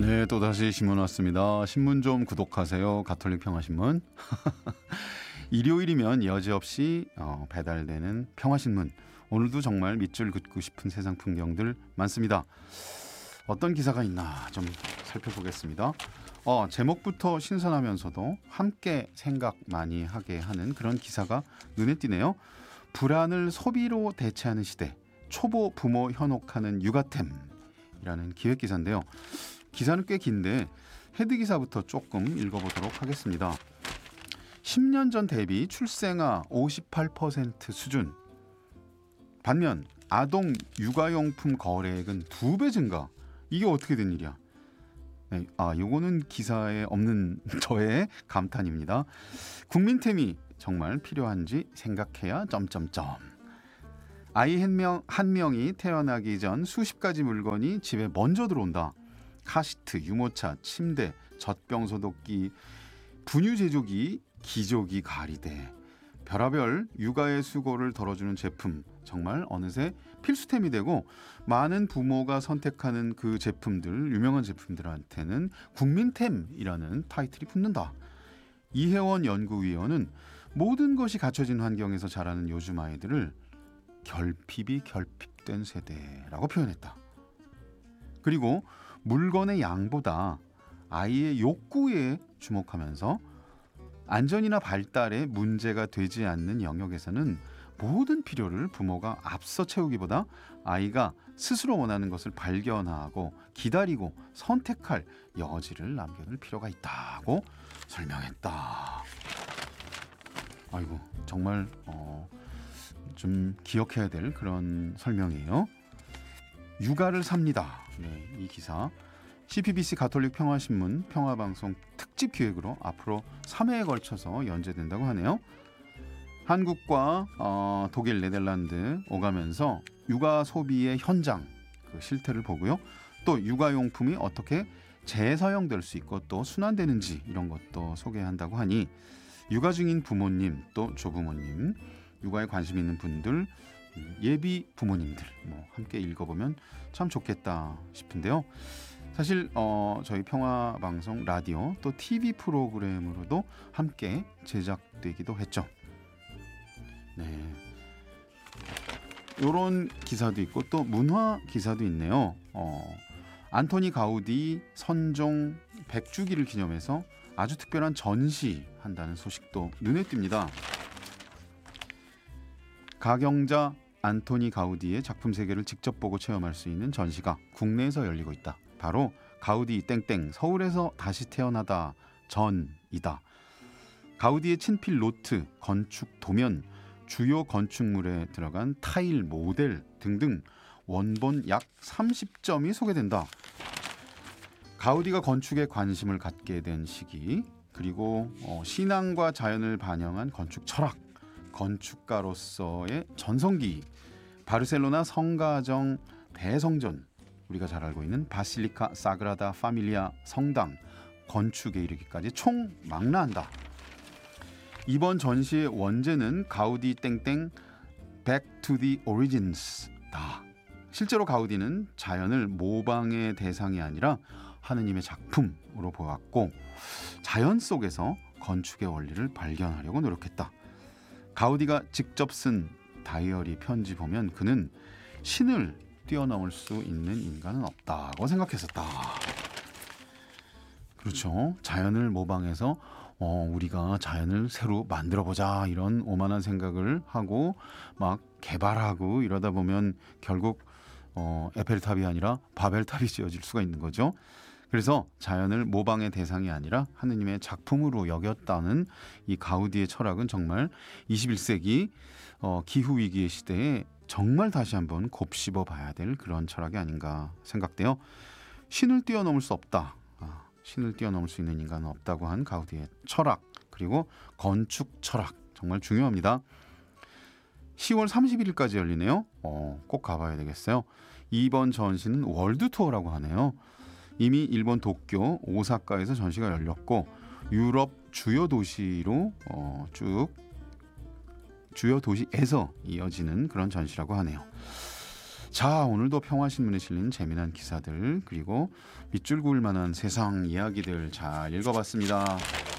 네, 또다시 신문 왔습니다. 신문 좀 구독하세요. 가톨릭 평화신문. 일요일이면 여지없이 배달되는 평화신문. 오늘도 정말 밑줄 긋고 싶은 세상 풍경들 많습니다. 어떤 기사가 있나 좀 살펴보겠습니다. 제목부터 신선하면서도 함께 생각 많이 하게 하는 그런 기사가 눈에 띄네요. 불안을 소비로 대체하는 시대. 초보 부모 현혹하는 육아템이라는 기획 기사인데요. 기사는 꽤 긴데 헤드 기사부터 조금 읽어보도록 하겠습니다. 10년 전 대비 출생아 58% 수준. 반면 아동 육아용품 거래액은 2배 증가. 이게 어떻게 된 일이야? 네, 요거는 기사에 없는 저의 감탄입니다. 국민템이 정말 필요한지 생각해야 점점점. 아이 한 명이 태어나기 전 수십 가지 물건이 집에 먼저 들어온다. 카시트, 유모차, 침대, 젖병 소독기, 분유 제조기, 기저귀 가리대, 별하별 육아의 수고를 덜어주는 제품, 정말 어느새 필수템이 되고 많은 부모가 선택하는 그 제품들, 유명한 제품들한테는 국민템이라는 타이틀이 붙는다. 이혜원 연구위원은 모든 것이 갖춰진 환경에서 자라는 요즘 아이들을 결핍이 결핍된 세대라고 표현했다. 그리고 물건의 양보다 아이의 욕구에 주목하면서 안전이나 발달에 문제가 되지 않는 영역에서는 모든 필요를 부모가 앞서 채우기보다 아이가 스스로 원하는 것을 발견하고 기다리고 선택할 여지를 남겨둘 필요가 있다고 설명했다. 아이고, 정말 좀 기억해야 될 그런 설명이에요. 육아를 삽니다. 네, 이 기사 CPBC 가톨릭 평화신문 평화방송 특집 기획으로 앞으로 3회에 걸쳐서 연재된다고 하네요. 한국과 독일, 네덜란드 오가면서 육아 소비의 현장, 그 실태를 보고요. 또 육아용품이 어떻게 재사용될 수 있고 또 순환되는지 이런 것도 소개한다고 하니 육아 중인 부모님 또 조부모님, 육아에 관심 있는 분들, 예비 부모님들 함께 읽어보면 참 좋겠다 싶은데요. 사실 저희 평화방송 라디오 또 TV 프로그램으로도 함께 제작되기도 했죠. 네, 이런 기사도 있고 또 문화 기사도 있네요. 안토니 가우디 선종 100주기를 기념해서 아주 특별한 전시한다는 소식도 눈에 띕니다. 가경자 안토니 가우디의 작품 세계를 직접 보고 체험할 수 있는 전시가 국내에서 열리고 있다. 바로 가우디 땡땡 서울에서 다시 태어나다 전이다. 가우디의 친필 노트, 건축 도면, 주요 건축물에 들어간 타일 모델 등등 원본 약 30점이 소개된다. 가우디가 건축에 관심을 갖게 된 시기, 그리고 신앙과 자연을 반영한 건축 철학, 건축가로서의 전성기, 바르셀로나 성가정 대성전, 우리가 잘 알고 있는 바실리카 사그라다 파밀리아 성당 건축에 이르기까지 총망라한다. 이번 전시의 원제는 가우디 땡땡 Back to the Origins다. 실제로 가우디는 자연을 모방의 대상이 아니라 하느님의 작품으로 보았고 자연 속에서 건축의 원리를 발견하려고 노력했다. 가우디가 직접 쓴 다이어리 편지 보면 그는 신을 뛰어넘을 수 있는 인간은 없다고 생각했었다. 그렇죠. 자연을 모방해서 우리가 자연을 새로 만들어보자 이런 오만한 생각을 하고 막 개발하고 이러다 보면 결국 에펠탑이 아니라 바벨탑이 지어질 수가 있는 거죠. 그래서 자연을 모방의 대상이 아니라 하느님의 작품으로 여겼다는 이 가우디의 철학은 정말 21세기 기후위기의 시대에 정말 다시 한번 곱씹어 봐야 될 그런 철학이 아닌가 생각돼요. 신을 뛰어넘을 수 없다. 신을 뛰어넘을 수 있는 인간은 없다고 한 가우디의 철학, 그리고 건축 철학 정말 중요합니다. 10월 31일까지 열리네요. 꼭 가봐야 되겠어요. 이번 전시는 월드 투어라고 하네요. 이미 일본 도쿄, 오사카에서 전시가 열렸고 유럽 주요 도시로 주요 도시에서 이어지는 그런 전시라고 하네요. 자, 오늘도 평화신문에 실린 재미난 기사들 그리고 밑줄 그을 만한 세상 이야기들 잘 읽어봤습니다.